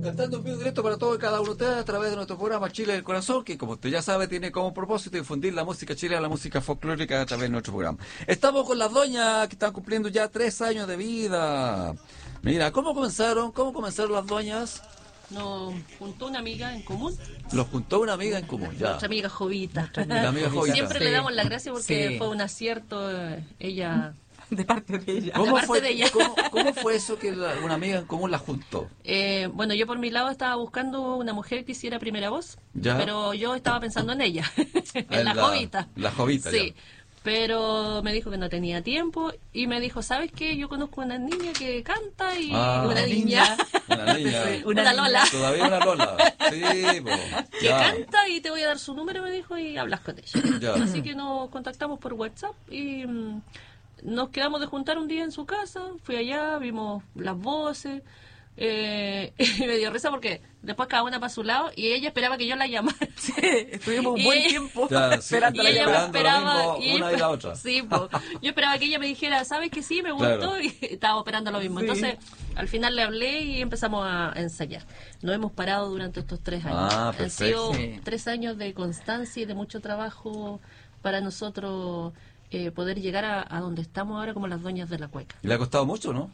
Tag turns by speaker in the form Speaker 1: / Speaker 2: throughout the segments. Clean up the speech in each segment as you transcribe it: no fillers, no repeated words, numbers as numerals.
Speaker 1: cantando en vivo directo para todo y cada uno de ustedes a través de nuestro programa Chile del Corazón, que como usted ya sabe tiene como propósito difundir la música chilena, la música folclórica a través de nuestro programa. Estamos con las doñas que están cumpliendo ya 3 años de vida. Mira, ¿cómo comenzaron? ¿Cómo comenzaron las doñas?
Speaker 2: Nos juntó una amiga en común.
Speaker 1: Los juntó una amiga en común, ya.
Speaker 2: Nuestra amiga Jovita.
Speaker 1: La amiga Jovita.
Speaker 2: Siempre le damos las gracias porque
Speaker 3: Sí.
Speaker 2: fue un acierto. Ella...
Speaker 3: De parte de ella.
Speaker 1: ¿Cómo
Speaker 2: parte
Speaker 1: fue,
Speaker 2: de ella.
Speaker 1: ¿Cómo fue eso que una amiga en común la juntó?
Speaker 2: Bueno, yo por mi lado estaba buscando una mujer que hiciera primera voz,
Speaker 1: Ya.
Speaker 2: pero yo estaba pensando en ella, en
Speaker 1: En
Speaker 2: la Jovita.
Speaker 1: La Jovita,
Speaker 2: Sí,
Speaker 1: ya.
Speaker 2: pero me dijo que no tenía tiempo y me dijo, ¿sabes qué? Yo conozco una niña que canta y
Speaker 1: Ah.
Speaker 2: una
Speaker 1: Una
Speaker 2: niña
Speaker 1: Una niña.
Speaker 2: una Lola
Speaker 1: Todavía una Lola. Sí, po.
Speaker 2: que
Speaker 1: Ya.
Speaker 2: canta y te voy a dar su número, me dijo, y hablas con ella.
Speaker 1: Ya.
Speaker 2: Así que nos contactamos por WhatsApp y nos quedamos de juntar un día en su casa. Fui allá, vimos las voces. Y me dio risa porque después cada una para su lado y ella esperaba que yo la llamara.
Speaker 3: Sí, estuvimos un
Speaker 2: Y
Speaker 3: buen
Speaker 2: ella-
Speaker 3: tiempo
Speaker 1: Ya, sí.
Speaker 3: esperando
Speaker 2: Y
Speaker 3: la
Speaker 2: ella me
Speaker 3: llamada.
Speaker 1: esperando lo
Speaker 2: esperaba.
Speaker 1: mismo, una y la otra.
Speaker 2: Sí, po. Yo esperaba que ella me dijera, ¿sabes que sí? Me gustó.
Speaker 1: Claro.
Speaker 2: Y estábamos esperando lo mismo.
Speaker 3: Sí.
Speaker 2: Entonces, al final le hablé y empezamos a ensayar. No hemos parado durante estos 3 años.
Speaker 1: Ah,
Speaker 2: Han
Speaker 1: perfecto.
Speaker 2: sido
Speaker 3: Sí.
Speaker 2: 3 años de constancia y de mucho trabajo para nosotros poder llegar a donde estamos ahora como las doñas de la cueca.
Speaker 1: ¿Y le ha costado mucho, no?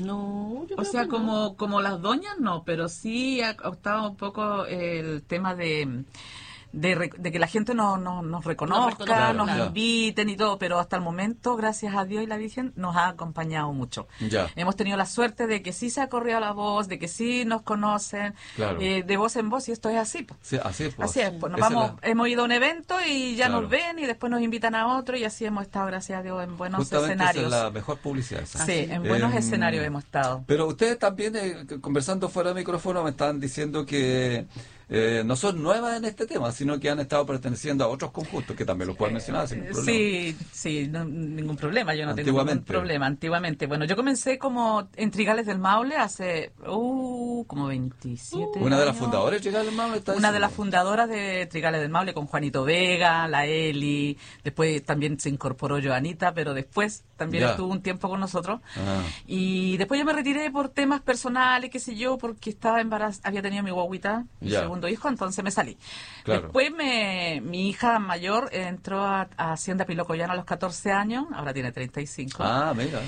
Speaker 2: No, yo
Speaker 3: O
Speaker 2: creo
Speaker 3: sea,
Speaker 2: que no.
Speaker 3: como las doñas no, pero sí ha costado un poco el tema de que la gente nos reconozca,
Speaker 2: reconozca,
Speaker 3: nos
Speaker 1: claro.
Speaker 3: inviten y todo, pero hasta el momento, gracias a Dios y la Virgen, nos ha acompañado mucho.
Speaker 1: Ya.
Speaker 3: Hemos tenido la suerte de que sí se ha corrido la voz, de que sí nos conocen,
Speaker 1: Claro.
Speaker 3: de voz en voz, y esto es así. Pues.
Speaker 1: Sí, así es. Pues.
Speaker 3: Así es, pues nos
Speaker 1: Esa es
Speaker 3: vamos, hemos ido a un evento y ya
Speaker 1: Claro.
Speaker 3: nos ven y después nos invitan a otro y así hemos estado, gracias a Dios, en buenos
Speaker 1: Justamente
Speaker 3: escenarios.
Speaker 1: esa es la mejor publicidad. esa.
Speaker 3: Sí, en buenos escenarios hemos estado.
Speaker 1: Pero ustedes también, conversando fuera de micrófono, me están diciendo que no son nuevas en este tema, sino que han estado perteneciendo a otros conjuntos, que también los pueden mencionar sin ningún problema.
Speaker 3: Sí, sí, ningún problema, yo no tengo ningún
Speaker 1: Antiguamente.
Speaker 3: problema. Antiguamente, bueno, yo comencé como en Trigales del Maule hace como 27
Speaker 1: Una de las
Speaker 3: años.
Speaker 1: fundadoras, Trigales del Maule, está
Speaker 3: Una de las
Speaker 1: diciendo.
Speaker 3: fundadoras de Trigales del Maule con Juanito Vega, la Eli, después también se incorporó Joanita, pero después también
Speaker 1: Ya.
Speaker 3: estuvo un tiempo con nosotros.
Speaker 1: Ah.
Speaker 3: Y después yo me retiré por temas personales, qué sé yo, porque estaba embarazada, había tenido mi guaguita, mi
Speaker 1: Ya.
Speaker 3: segundo hijo, entonces me salí.
Speaker 1: Claro.
Speaker 3: Después mi hija mayor entró a Hacienda Pilocoyana a los 14 años, ahora tiene 35.
Speaker 1: Ah, mira.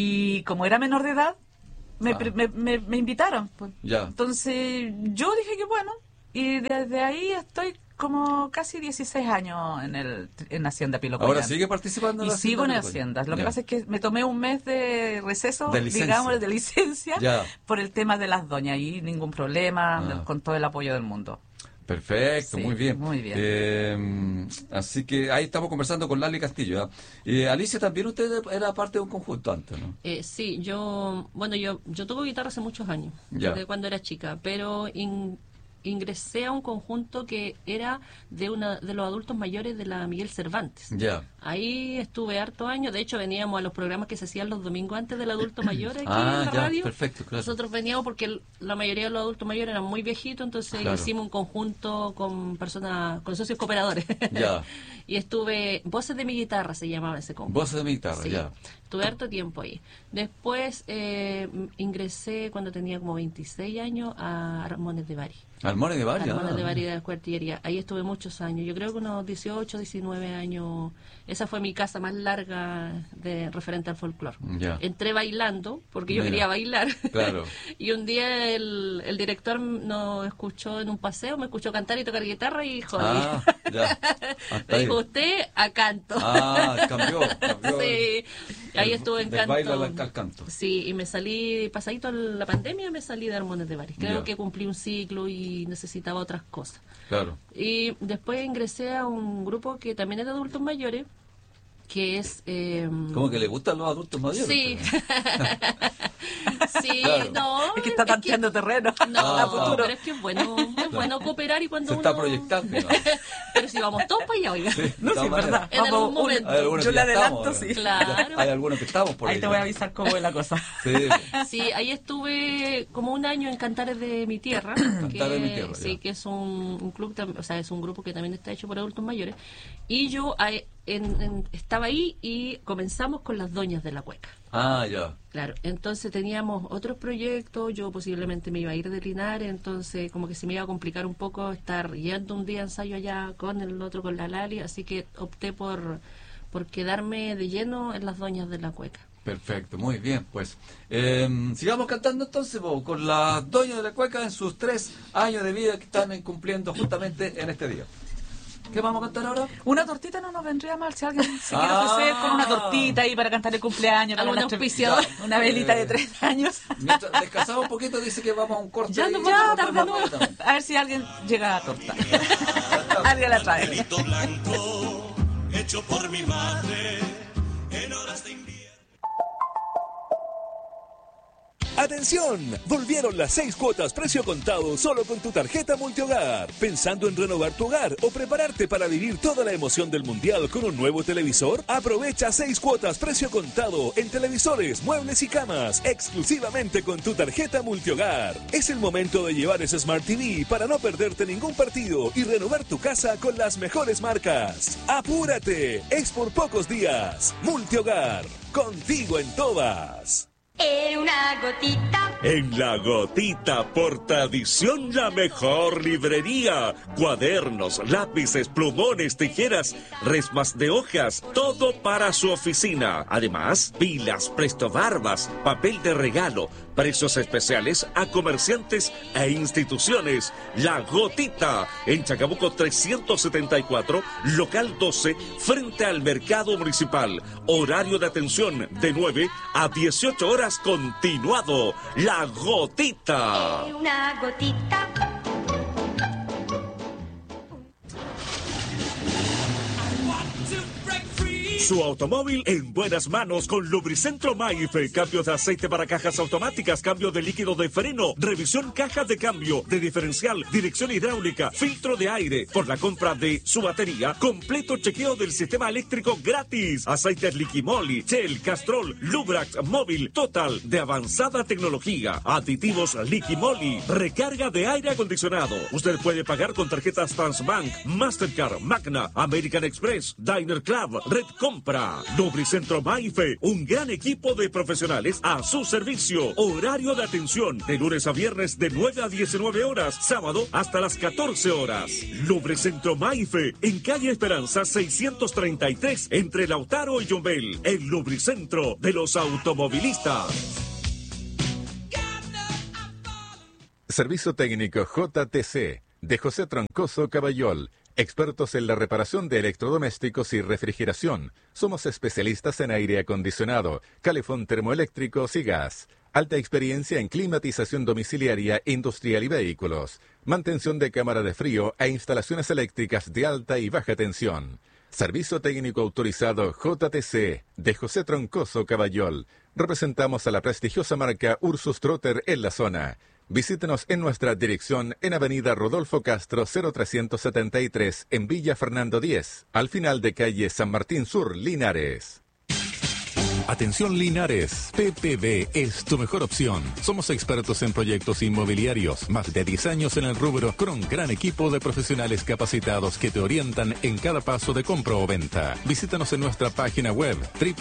Speaker 3: Y como era menor de edad, me,
Speaker 1: Ah.
Speaker 3: me invitaron. Pues.
Speaker 1: Ya.
Speaker 3: Entonces yo dije que bueno, y desde ahí estoy como casi 16 años en Hacienda Pilocoyana.
Speaker 1: Ahora sigue participando en
Speaker 3: Y
Speaker 1: la
Speaker 3: sigo en
Speaker 1: Hacienda
Speaker 3: Hacienda. Lo que
Speaker 1: Ya.
Speaker 3: pasa es que me tomé un mes de receso,
Speaker 1: De licencia.
Speaker 3: digamos, de licencia,
Speaker 1: Ya.
Speaker 3: por el tema de las doñas. Y ningún problema,
Speaker 1: Ah.
Speaker 3: con todo el apoyo del mundo.
Speaker 1: Perfecto,
Speaker 3: Sí,
Speaker 1: muy bien.
Speaker 3: muy bien.
Speaker 1: Así que ahí estamos conversando con Lali Castillo. Alicia, también usted era parte de un conjunto antes, ¿no?
Speaker 2: Sí, yo toco guitarra hace muchos años,
Speaker 1: Ya.
Speaker 2: desde cuando era chica, pero ingresé a un conjunto que era de los adultos mayores de la Miguel Cervantes.
Speaker 1: Ya.
Speaker 2: Ahí estuve harto años, de hecho veníamos a los programas que se hacían los domingos antes del adulto mayor aquí
Speaker 1: Ah,
Speaker 2: en la
Speaker 1: ya,
Speaker 2: radio.
Speaker 1: perfecto, claro.
Speaker 2: Nosotros veníamos porque la mayoría de los adultos mayores eran muy viejitos, entonces
Speaker 1: Claro.
Speaker 2: hicimos un conjunto con personas, con socios cooperadores.
Speaker 1: Ya.
Speaker 2: Y estuve, Voces de mi guitarra se llamaba ese conjunto.
Speaker 1: Voces de mi guitarra,
Speaker 2: Sí,
Speaker 1: ya.
Speaker 2: estuve harto tiempo ahí. Después ingresé cuando tenía como 26 años a Armones de Bari.
Speaker 1: Armones de Bari,
Speaker 2: Armones
Speaker 1: ah.
Speaker 2: de Bari de la Cuartillería. Ahí estuve muchos años, yo creo que unos 18, 19 años. Esa fue mi casa más larga de referente al folclore.
Speaker 1: Ya.
Speaker 2: Entré bailando, porque yo
Speaker 1: Mira.
Speaker 2: quería bailar.
Speaker 1: Claro.
Speaker 2: Y un día el director nos escuchó en un paseo, me escuchó cantar y tocar guitarra y joder.
Speaker 1: Ah, ya. Hasta
Speaker 2: Me
Speaker 1: ahí.
Speaker 2: dijo, usted a canto.
Speaker 1: Ah, cambió.
Speaker 2: Sí, ahí estuve en
Speaker 1: del
Speaker 2: canto.
Speaker 1: baile al canto.
Speaker 2: Sí, y me salí, pasadito la pandemia, me salí de Armones de Bari. Creo
Speaker 1: Ya.
Speaker 2: que cumplí un ciclo y necesitaba otras cosas.
Speaker 1: Claro.
Speaker 2: Y después ingresé a un grupo que también es de adultos mayores, que es...
Speaker 1: Como que le gustan los adultos mayores.
Speaker 2: Sí. Sí,
Speaker 1: Claro.
Speaker 2: no.
Speaker 3: Es que está tanteando terreno
Speaker 2: No,
Speaker 3: a futuro.
Speaker 2: pero es que es bueno cooperar y cuando
Speaker 1: Se
Speaker 2: uno...
Speaker 1: está proyectando, ¿no?
Speaker 2: Pero si vamos todos para allá, oiga.
Speaker 1: Sí,
Speaker 3: No,
Speaker 1: de
Speaker 3: sí,
Speaker 1: todas
Speaker 3: es verdad.
Speaker 1: maneras.
Speaker 2: En algún momento.
Speaker 1: Hay algunos
Speaker 3: Yo
Speaker 1: que
Speaker 3: le
Speaker 1: ya
Speaker 3: adelanto,
Speaker 1: estamos,
Speaker 3: sí.
Speaker 2: Claro.
Speaker 1: Hay algunos que estamos por
Speaker 3: Ahí
Speaker 1: ahí.
Speaker 3: te voy a avisar cómo es la cosa.
Speaker 1: Sí,
Speaker 2: Sí, ahí estuve como un año en Cantares de mi Tierra.
Speaker 1: Cantares de mi Tierra,
Speaker 2: Sí,
Speaker 1: ya.
Speaker 2: que es un club, o sea, es un grupo que también está hecho por adultos mayores. Y yo estaba ahí y comenzamos con las doñas de la cueca.
Speaker 1: Ah, ya.
Speaker 2: Claro, entonces teníamos otros proyectos, yo posiblemente me iba a ir de Linares, entonces como que se me iba a complicar un poco estar yendo un día a ensayo allá con el otro, con la Lali, así que opté por quedarme de lleno en las Doñas de la Cueca.
Speaker 1: Perfecto, muy bien, pues. Sigamos cantando entonces con las Doñas de la Cueca en sus 3 años de vida que están cumpliendo justamente en este día. ¿Qué vamos a cantar ahora?
Speaker 3: Una tortita no nos vendría mal si alguien se quiere ofrecer con una tortita ahí para cantar el cumpleaños.
Speaker 2: ¿Algún auspiciador?
Speaker 3: Una velita de 3 años.
Speaker 1: Mientras descansamos un poquito, dice que vamos a un corte.
Speaker 2: Ya
Speaker 1: ahí,
Speaker 2: nos
Speaker 1: y
Speaker 2: vamos a
Speaker 1: volvemos
Speaker 2: tardar.
Speaker 1: inmediatamente.
Speaker 3: A ver si alguien llega a la torta. Alguien la trae.
Speaker 4: Pelito blanco, hecho por mi madre, en horas de invierno.
Speaker 5: ¡Atención! Volvieron las 6 cuotas precio contado solo con tu tarjeta Multihogar. ¿Pensando en renovar tu hogar o prepararte para vivir toda la emoción del Mundial con un nuevo televisor? Aprovecha 6 cuotas precio contado en televisores, muebles y camas, exclusivamente con tu tarjeta Multihogar. Es el momento de llevar ese Smart TV para no perderte ningún partido y renovar tu casa con las mejores marcas. ¡Apúrate! Es por pocos días. Multihogar, contigo en todas.
Speaker 6: En una gotita.
Speaker 5: En La Gotita, por tradición, la mejor librería. Cuadernos, lápices, plumones, tijeras, resmas de hojas, todo para su oficina. Además, pilas, prestobarbas, papel de regalo, precios especiales a comerciantes e instituciones. La Gotita, en Chacabuco 374, local 12, frente al Mercado Municipal. Horario de atención de 9 a 18 horas continuado. La Gotita.
Speaker 6: Una gotita.
Speaker 5: Su automóvil en buenas manos con Lubricentro Maife. Cambio de aceite para cajas automáticas, cambio de líquido de freno, revisión caja de cambio, de diferencial, dirección hidráulica, filtro de aire. Por la compra de su batería, completo chequeo del sistema eléctrico gratis. Aceites Liquimoli, Shell, Castrol, Lubrax, Móvil, Total, de avanzada tecnología. Aditivos Liquimoli, recarga de aire acondicionado. Usted puede pagar con tarjetas Transbank, Mastercard, Magna, American Express, Diner Club, Red Compra. Lubricentro Maife, un gran equipo de profesionales a su servicio. Horario de atención de lunes a viernes de 9 a 19 horas, sábado hasta las 14 horas. Lubricentro Maife, en calle Esperanza 633, entre Lautaro y Yumbel, el lubricentro de los automovilistas.
Speaker 7: Servicio técnico JTC, de José Troncoso Caballol. Expertos en la reparación de electrodomésticos y refrigeración. Somos especialistas en aire acondicionado, calefón termoeléctricos y gas. Alta experiencia en climatización domiciliaria, industrial y vehículos. Mantención de cámara de frío e instalaciones eléctricas de alta y baja tensión. Servicio técnico autorizado JTC, de José Troncoso Caballol. Representamos a la prestigiosa marca Ursus Trotter en la zona. Visítenos en nuestra dirección en Avenida Rodolfo Castro 0373 en Villa Fernando 10, al final de calle San Martín Sur, Linares. Atención Linares, PPB es tu mejor opción. Somos expertos en proyectos inmobiliarios, más de 10 años en el rubro, con un gran equipo de profesionales capacitados que te orientan en cada paso de compra o venta. Visítanos en nuestra página web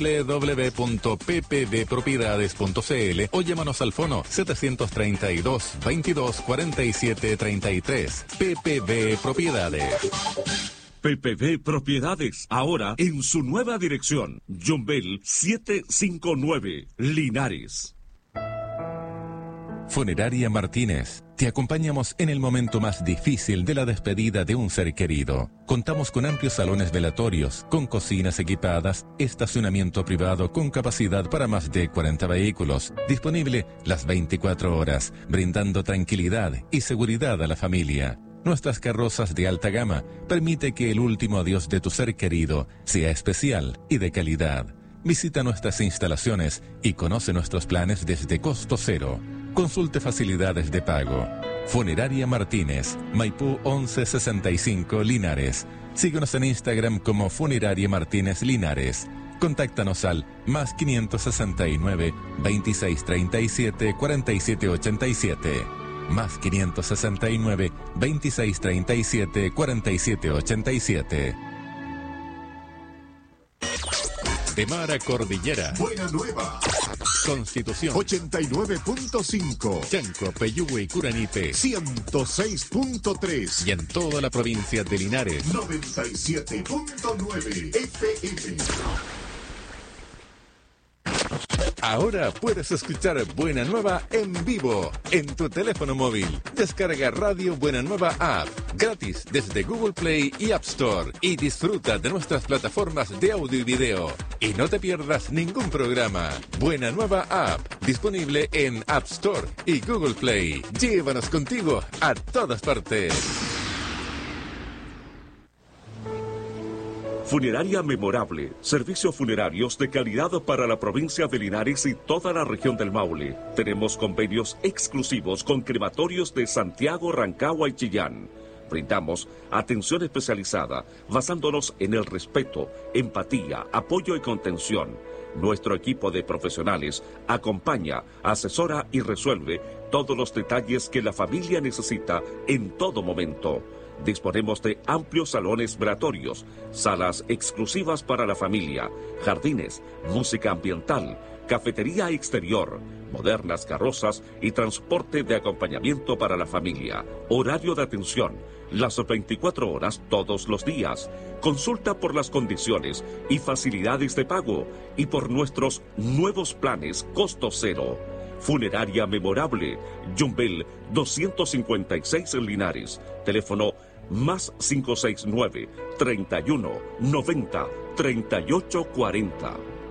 Speaker 7: www.ppbpropiedades.cl o llámanos al fono 732 22 47 33. PPB Propiedades.
Speaker 5: PPB Propiedades, ahora en su nueva dirección. Yumbel 759, Linares.
Speaker 7: Funeraria Martínez. Te acompañamos en el momento más difícil de la despedida de un ser querido. Contamos con amplios salones velatorios, con cocinas equipadas, estacionamiento privado con capacidad para más de 40 vehículos, disponible las 24 horas, brindando tranquilidad y seguridad a la familia. Nuestras carrozas de alta gama permite que el último adiós de tu ser querido sea especial y de calidad. Visita nuestras instalaciones y conoce nuestros planes desde costo cero. Consulte facilidades de pago. Funeraria Martínez, Maipú 1165 Linares. Síguenos en Instagram como Funeraria Martínez Linares. Contáctanos al más 569 2637 4787. Más 569 2637 4787. De mar a cordillera.
Speaker 8: Buena nueva.
Speaker 7: Constitución.
Speaker 8: 89.5.
Speaker 7: Chanco, Peyúgue y Curanipe.
Speaker 8: 106.3.
Speaker 7: Y en toda la provincia de Linares.
Speaker 8: 97.9 FM.
Speaker 7: Ahora puedes escuchar Buena Nueva en vivo en tu teléfono móvil. Descarga Radio Buena Nueva App gratis desde Google Play y App Store y disfruta de nuestras plataformas de audio y video. Y no te pierdas ningún programa. Buena Nueva App disponible en App Store y Google Play. Llévanos contigo a todas partes.
Speaker 5: Funeraria Memorable, servicios funerarios de calidad para la provincia de Linares y toda la región del Maule. Tenemos convenios exclusivos con crematorios de Santiago, Rancagua y Chillán. Brindamos atención especializada basándonos en el respeto, empatía, apoyo y contención. Nuestro equipo de profesionales acompaña, asesora y resuelve todos los detalles que la familia necesita en todo momento. Disponemos de amplios salones velatorios, salas exclusivas para la familia, jardines, música ambiental, cafetería exterior, modernas carrozas y transporte de acompañamiento para la familia. Horario de atención, las 24 horas todos los días. Consulta por las condiciones y facilidades de pago y por nuestros nuevos planes costo cero. Funeraria Memorable, Yumbel 256 en Linares. Teléfono más 569 31 90 38 40.